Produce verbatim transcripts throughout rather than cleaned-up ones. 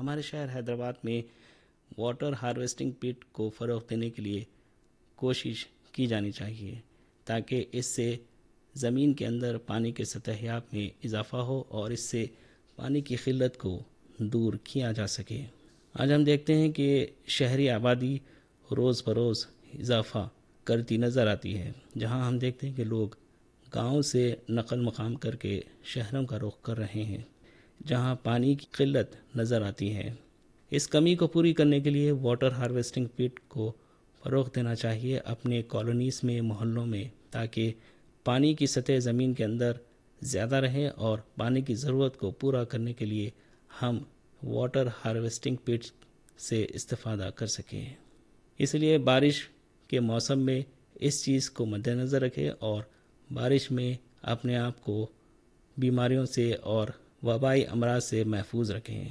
ہمارے شہر حیدرآباد میں واٹر ہارویسٹنگ پٹ کو فروغ دینے کے لیے کوشش کی جانی چاہیے تاکہ اس سے زمین کے اندر پانی کے سطحیات میں اضافہ ہو اور اس سے پانی کی قلت کو دور کیا جا سکے۔ آج ہم دیکھتے ہیں کہ شہری آبادی روز بروز اضافہ کرتی نظر آتی ہے، جہاں ہم دیکھتے ہیں کہ لوگ گاؤں سے نقل مقام کر کے شہروں کا رخ کر رہے ہیں، جہاں پانی کی قلت نظر آتی ہے۔ اس کمی کو پوری کرنے کے لیے واٹر ہارویسٹنگ پٹ کو فروغ دینا چاہیے اپنے کالونیز میں، محلوں میں، تاکہ پانی کی سطح زمین کے اندر زیادہ رہے اور پانی کی ضرورت کو پورا کرنے کے لیے ہم واٹر ہارویسٹنگ پٹ سے استفادہ کر سکیں۔ اس لیے بارش کے موسم میں اس چیز کو مد نظر رکھیں اور بارش میں اپنے آپ کو بیماریوں سے اور وبائی امراض سے محفوظ رکھیں۔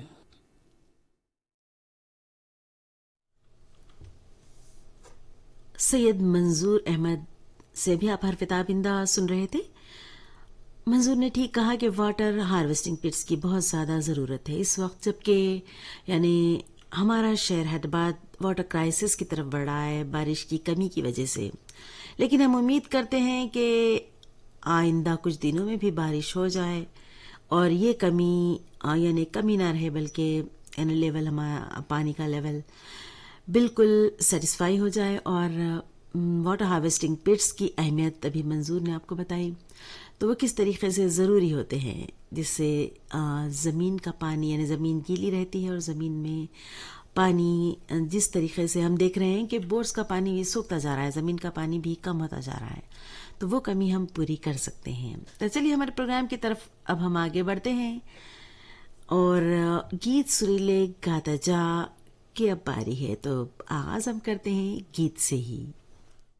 سید منظور احمد سے بھی آپ حرف تابندہ سن رہے تھے۔ منظور نے ٹھیک کہا کہ واٹر ہارویسٹنگ پٹس کی بہت زیادہ ضرورت ہے اس وقت، جبکہ یعنی ہمارا شہر حیدرآباد واٹر کرائسس کی طرف بڑھ رہا ہے بارش کی کمی کی وجہ سے، لیکن ہم امید کرتے ہیں کہ آئندہ کچھ دنوں میں بھی بارش ہو جائے اور یہ کمی یعنی کمی نہ رہے، بلکہ یعنی لیول ہمارا پانی کا لیول بالکل سیٹسفائی ہو جائے۔ اور واٹر ہارویسٹنگ پٹس کی اہمیت ابھی منظور نے آپ کو بتائی، تو وہ کس طریقے سے ضروری ہوتے ہیں، جس سے زمین کا پانی یعنی زمین گیلی رہتی ہے اور زمین میں پانی جس طریقے سے ہم دیکھ رہے ہیں کہ بورس کا پانی بھی سوکھتا جا رہا ہے، زمین کا پانی بھی کم ہوتا جا رہا ہے، تو وہ کمی ہم پوری کر سکتے ہیں۔ تو چلیے ہمارے پروگرام کی طرف اب ہم آگے بڑھتے ہیں اور گیت سریلے گاتا جا کی اب باری ہے، تو آغاز ہم کرتے ہیں گیت سے ہی۔